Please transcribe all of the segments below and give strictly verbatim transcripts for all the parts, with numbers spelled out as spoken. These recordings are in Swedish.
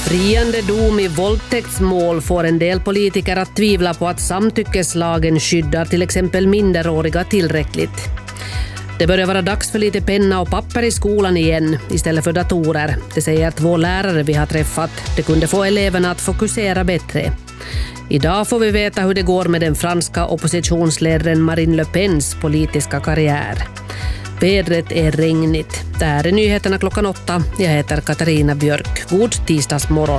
Friande dom i våldtäktsmål får en del politiker att tvivla på att samtyckeslagen skyddar till exempel minderåriga tillräckligt. Det börjar vara dags för lite penna och papper i skolan igen istället för datorer. Det säger två lärare vi har träffat. Det kunde få eleverna att fokusera bättre. Idag får vi veta hur det går med den franska oppositionsledaren Marine Le Pens politiska karriär. Vädret är regnigt. Det här är nyheterna klockan åtta. Jag heter Katarina Björk. God tisdagsmorgon.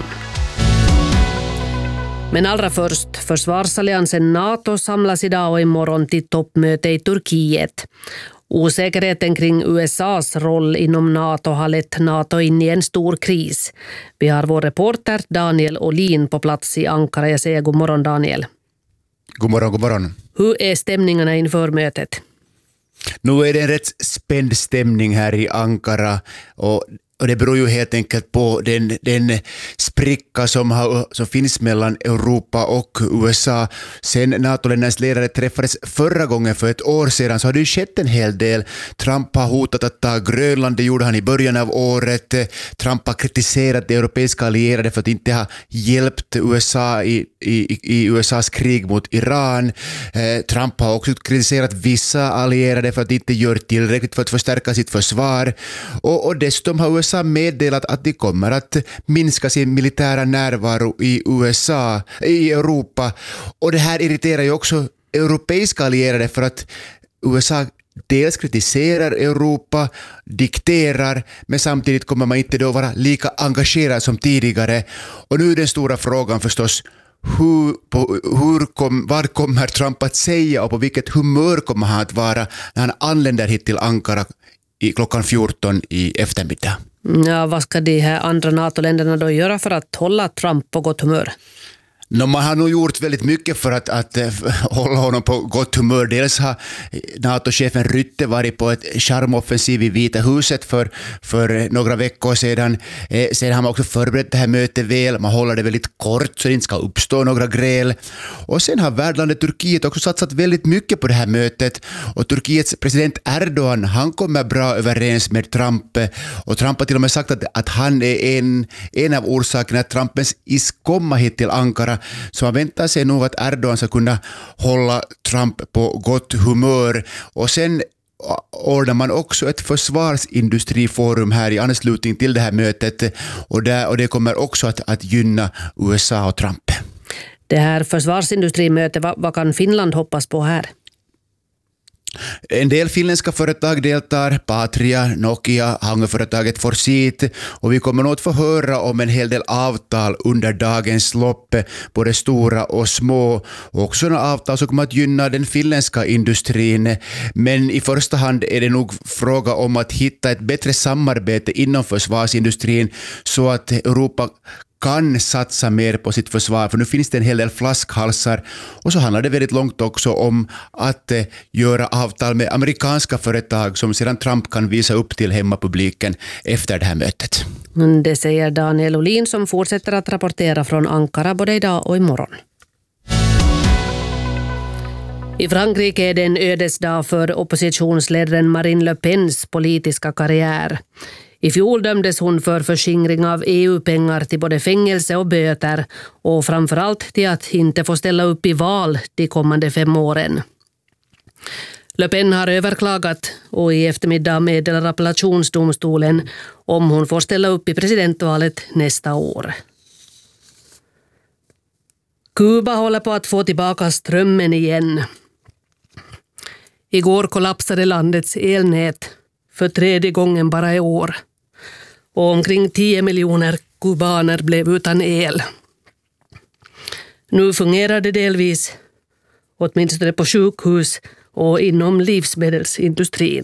Men allra först, försvarsalliansen NATO samlas idag och imorgon till toppmöte i Turkiet. Osäkerheten kring U S A:s roll inom NATO har lett NATO in i en stor kris. Vi har vår reporter Daniel Olin på plats i Ankara. Jag säger god morgon, Daniel. God morgon, god morgon. Hur är stämningarna inför mötet? Nu är det en rätt spänd stämning här i Ankara och Och det beror ju helt enkelt på den, den spricka som, har, som finns mellan Europa och U S A. Sen NATO-ländernas ledare träffades förra gången för ett år sedan så har det ju skett en hel del. Trump har hotat att ta Grönland, det gjorde han i början av året. Trump har kritiserat de europeiska allierade för att inte ha hjälpt U S A i, i, i U S A:s krig mot Iran. Eh, Trump har också kritiserat vissa allierade för att inte göra tillräckligt för att förstärka sitt försvar. Och, och dessutom har U S A meddelat att de kommer att minska sin militära närvaro i U S A, i Europa. Och det här irriterar ju också europeiska allierade för att U S A dels kritiserar Europa, dikterar, men samtidigt kommer man inte då vara lika engagerad som tidigare. Och nu är den stora frågan förstås, hur, på, hur kom, vad kommer Trump att säga och på vilket humör kommer han att vara när han anländer hit till Ankara i klockan fjorton i eftermiddag? Ja, vad ska de här andra NATO-länderna då göra för att hålla Trump på gott humör? No, man har nog gjort väldigt mycket för att, att äh, hålla honom på gott humör. Dels har NATO-chefen Rytte varit på ett charmoffensiv i Vita huset för, för några veckor sedan. Eh, sen har man också förberett det här mötet väl. Man håller det väldigt kort så det inte ska uppstå några gräl. Och sen har värdlandet Turkiet också satsat väldigt mycket på det här mötet. Och Turkiets president Erdogan, han kommer bra överens med Trump. Och Trump har till och med sagt att, att han är en, en av orsakerna att Trump ens is komma hit till Ankara. Så man väntar sig nog att Erdogan ska kunna hålla Trump på gott humör. Och sen ordnar man också ett försvarsindustriforum här i anslutning till det här mötet. Och det, och det kommer också att, att gynna U S A och Trump. Det här försvarsindustrimötet, vad, vad kan Finland hoppas på här? En del finländska företag deltar, Patria, Nokia, hangarföretaget Forsit, och vi kommer nog att få höra om en hel del avtal under dagens lopp, både stora och små, och också sådana avtal som kommer att gynna den finländska industrin. Men i första hand är det nog fråga om att hitta ett bättre samarbete inom försvarsindustrin så att Europa kan satsa mer på sitt försvar, för nu finns det en hel del flaskhalsar. Och så handlar det väldigt långt också om att eh, göra avtal med amerikanska företag som sedan Trump kan visa upp till hemmapubliken efter det här mötet. Det säger Daniel Olin som fortsätter att rapportera från Ankara både idag och imorgon. I Frankrike är det en ödesdag för oppositionsledaren Marine Le Pens politiska karriär. I fjol dömdes hon för förskingring av E U-pengar till både fängelse och böter och framförallt till att inte få ställa upp i val de kommande fem åren. Le Pen har överklagat och i eftermiddag meddelar appellationsdomstolen om hon får ställa upp i presidentvalet nästa år. Kuba håller på att få tillbaka strömmen igen. Igår kollapsade landets elnät för tredje gången bara i år. Och omkring tio miljoner kubaner blev utan el. Nu fungerar det delvis, åtminstone på sjukhus och inom livsmedelsindustrin.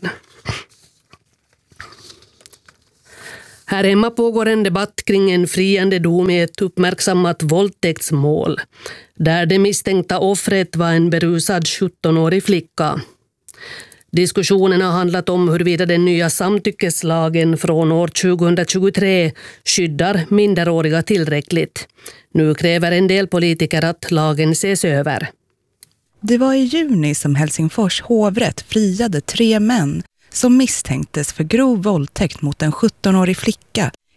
Här hemma pågår en debatt kring en friande dom i ett uppmärksammat våldtäktsmål, där det misstänkta offret var en berusad sjuttonårig flicka. Diskussionen har handlat om huruvida den nya samtyckeslagen från år tjugohundratjugotre skyddar minderåriga tillräckligt. Nu kräver en del politiker att lagen ses över. Det var i juni som Helsingfors hovrätt friade tre män som misstänktes för grov våldtäkt mot en sjuttonårig flicka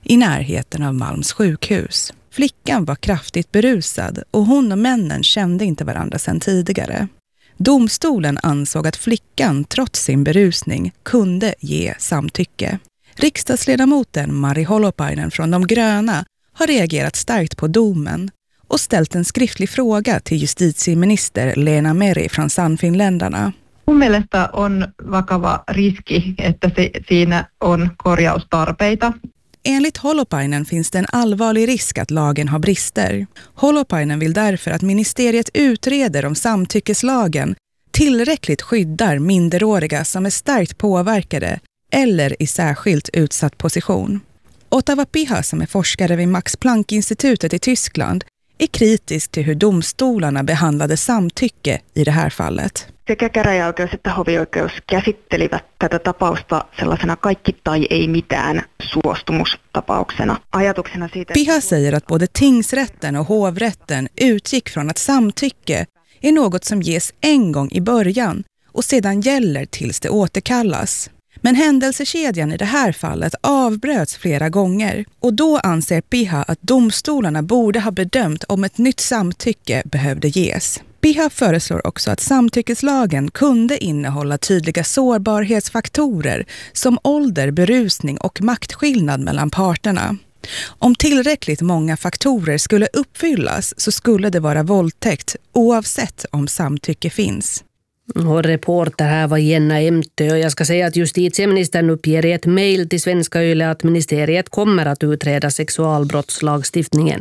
i närheten av Malms sjukhus. Flickan var kraftigt berusad och hon och männen kände inte varandra sedan tidigare. Domstolen ansåg att flickan trots sin berusning kunde ge samtycke. Riksdagsledamoten Mari Holopainen från De gröna har reagerat starkt på domen och ställt en skriftlig fråga till justitieminister Leena Meri från Sannfinländarna. Mun mielestä on vakava riski, että se, siinä on korjaustarpeita. Enligt Holopainen finns det en allvarlig risk att lagen har brister. Holopainen vill därför att ministeriet utreder om samtyckeslagen tillräckligt skyddar minderåriga som är starkt påverkade eller i särskilt utsatt position. Otava Piha, som är forskare vid Max Planck-institutet i Tyskland, är kritisk till hur domstolarna behandlade samtycke i det här fallet. Sekä käräjäoikeus että hovioikeus käsittelivät tätä tapausta sellaisena kaikki tai ei mitään suostumustapauksena. Ajatuksena siitä... Piha säger att både tingsrätten och hovrätten utgick från att samtycke är något som ges en gång i början och sedan gäller tills det återkallas. Men händelsekedjan i det här fallet avbröts flera gånger och då anser Piha att domstolarna borde ha bedömt om ett nytt samtycke behövde ges. Piha föreslår också att samtyckeslagen kunde innehålla tydliga sårbarhetsfaktorer som ålder, berusning och maktskillnad mellan parterna. Om tillräckligt många faktorer skulle uppfyllas så skulle det vara våldtäkt oavsett om samtycke finns. Och reporter här var Jenna Emtö och jag ska säga att justitieministern uppger i ett mejl till Svenska Yle att ministeriet kommer att utreda sexualbrottslagstiftningen.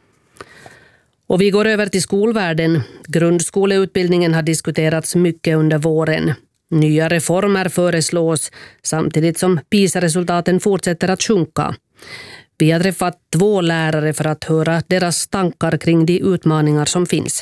Och vi går över till skolvärlden. Grundskoleutbildningen har diskuterats mycket under våren. Nya reformer föreslås samtidigt som PISA-resultaten fortsätter att sjunka. Vi har träffat två lärare för att höra deras tankar kring de utmaningar som finns.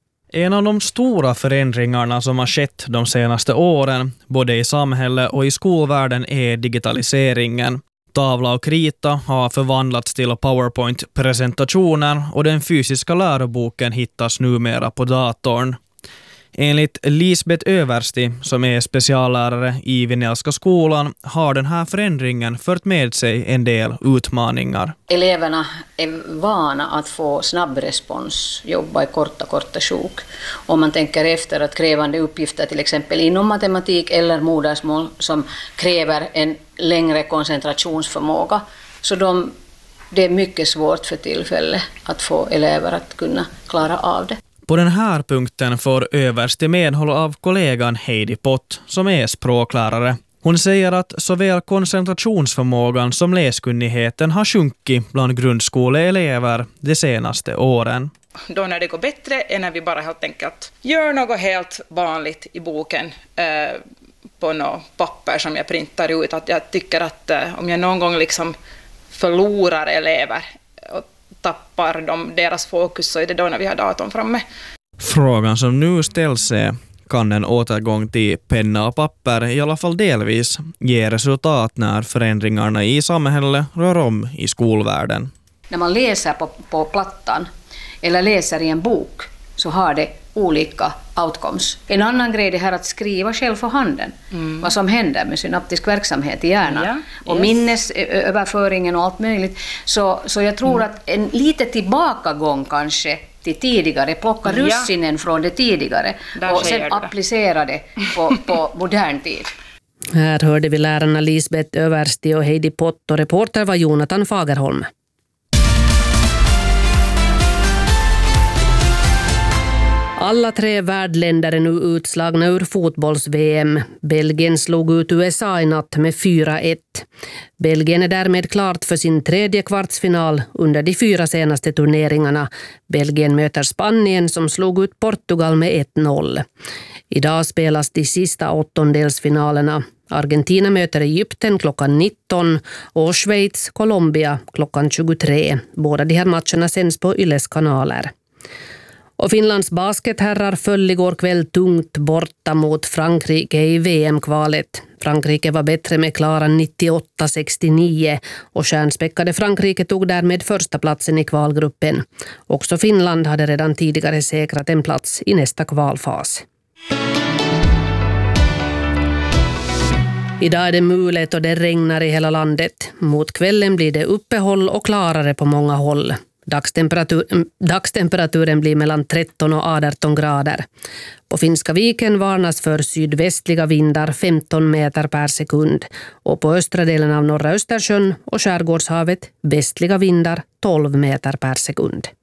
En av de stora förändringarna som har skett de senaste åren, både i samhället och i skolvärlden, är digitaliseringen. Tavla och krita har förvandlats till PowerPoint-presentationer och den fysiska läroboken hittas numera på datorn. Enligt Lisbeth Översti, som är speciallärare i Vinelska skolan, har den här förändringen fört med sig en del utmaningar. Eleverna är vana att få snabb respons, jobba i korta, korta sjok. Om man tänker efter att krävande uppgifter till exempel inom matematik eller modersmål som kräver en längre koncentrationsförmåga, så de, det är mycket svårt för tillfället att få elever att kunna klara av det. På den här punkten får Översti medhåll av kollegan Heidi Pott, som är språklärare. Hon säger att såväl koncentrationsförmågan som läskunnigheten har sjunkit bland grundskoleelever de senaste åren. Då när det går bättre är när vi bara helt enkelt gör något helt vanligt i boken eh, på något papper som jag printar ut. Att jag tycker att eh, om jag någon gång liksom förlorar elever och tappar de deras fokus, så är det då när vi har datorn framme. Frågan som nu ställs är: kan en återgång till penna och papper i alla fall delvis ge resultat när förändringarna i samhället rör om i skolvärlden? När man läser på, på plattan eller läser i en bok så har det olika outcomes. En annan grej är här att skriva själv för handen. Mm. Vad som händer med synaptisk verksamhet i hjärnan. Ja, och yes. minnesöverföringen och allt möjligt. Så, så jag tror mm. att en lite tillbakagång kanske till tidigare, plocka russinen ja. från det tidigare där och sen applicera det på, på modern tid. Här hörde vi lärarna Lisbeth Översti och Heidi Pott och reporter var Jonathan Fagerholm. Alla tre värdländer är nu utslagna ur fotbolls-V M. Belgien slog ut U S A i natt med fyra ett. Belgien är därmed klart för sin tredje kvartsfinal under de fyra senaste turneringarna. Belgien möter Spanien som slog ut Portugal med ett noll. Idag spelas de sista åttondelsfinalerna. Argentina möter Egypten klockan nitton och Schweiz Colombia klockan tjugotre. Båda de här matcherna sänds på Yles kanaler. Och Finlands basketherrar föll igår kväll tungt borta mot Frankrike i V M-kvalet. Frankrike var bättre med klara nittioåtta sextionio och stjärnspäckade Frankrike tog därmed första platsen i kvalgruppen. Också Finland hade redan tidigare säkrat en plats i nästa kvalfas. Idag är det mulet och det regnar i hela landet. Mot kvällen blir det uppehåll och klarare på många håll. Dagstemperatur, dagstemperaturen blir mellan tretton och arton grader. På Finska viken varnas för sydvästliga vindar femton meter per sekund. Och på östra delen av norra Östersjön och Skärgårdshavet västliga vindar tolv meter per sekund.